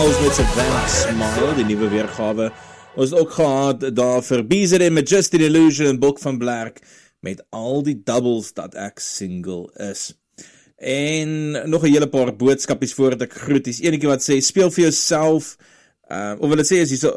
Met Savannah Smile, die nuwe weergawe. Ons het ook gehad daar vir BZM met Just an Illusion en Bok van Blerk met al die doubles dat ek single is. En nog 'n hele paar boodskapies voordat ek groet. Dis enetjie wat sê, speel vir jouself, of wil dit sê is hierso,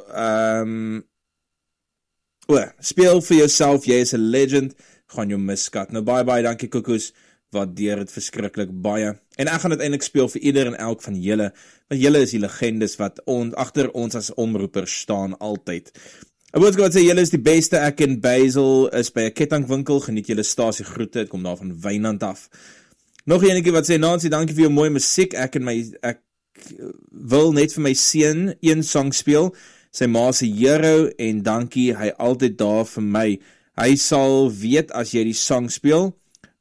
speel vir jouself, jy is a legend, gaan jou miskat. Nou baie dankie Kokoes, waardeer het verskriklik baie. En ek gaan uiteindelik speel vir ieder en elk van julle, want julle is die legendes wat agter ons as omroepers staan altyd. 'n boodskap wat sê, julle is die beste, ek en Basil is by 'n kettingwinkel, geniet julle stasie groete, het kom daar van Wynand af. Nog enetjie wat sê, Nancy, dankie vir jou mooi musiek, ek wil net vir my seun een sang speel, sy ma se hero, en dankie, hy altyd daar vir my. Hy sal weet as jy die sang speel,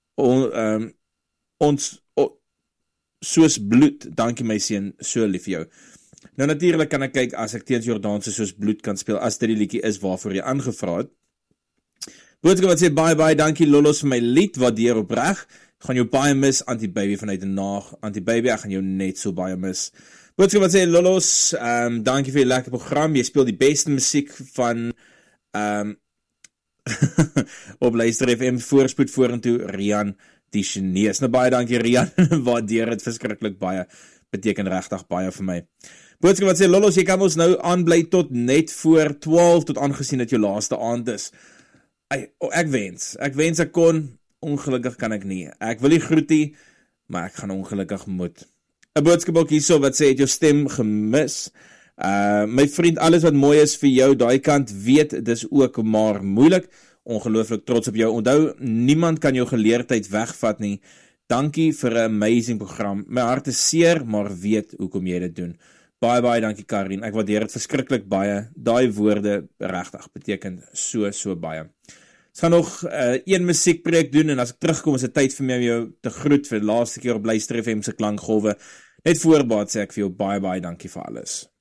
ons soos bloed, dankie my seun, so lief vir jou. Nou natuurlik kan ek kyk as ek teens Jordaanse soos bloed kan speel, as dit die liedjie is waarvoor jy aangevra het. Boodskap wat sê, bye, dankie Lolos vir my lied, waardeer opreg, gaan jou baie mis, Anti-Baby vanuit die naag, Anti-Baby, ek gaan jou net so baie mis. Boodskap wat sê, Lolos, dankie vir die lekker program, jy speel die beste musiek van, op Luister FM, voorspoed vorentoe, Rian, die Chinees. Nou baie dankie Rian, waardeer het verskriklik baie, beteken regtig baie vir my. Boodskap wat sê, Lolos, jy kan ons nou aanbly tot net voor 12, tot aangesien dat jou laaste aand is. Ek wens ek kon, ongelukkig kan ek nie. Ek wil nie groetie, maar ek gaan ongelukkig moet. 'n boodskap ook hierso wat sê, het jou stem gemis. My vriend, alles wat mooi is vir jou, daai kant weet, dis ook maar moeilik. Ongelooflik trots op jou. Onthou, niemand kan jou geleerdheid wegvat nie. Dankie vir 'n amazing program. My hart is seer, maar weet hoekom jy dit doen. Baie dankie Karin. Ek waardeer dit verskriklik baie. Daai woorde regtig beteken so baie. Ons gaan nog een musiekprojek doen en as ek terugkom is dit tyd vir my om jou te groet vir die laaste keer op Luister FM se klankgolwe. Net voorbaat sê ek vir jou baie dankie vir alles.